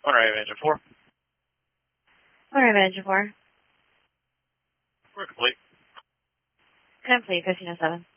On arrival, engine 4. On arrival, engine 4. We're complete. Complete, 1507.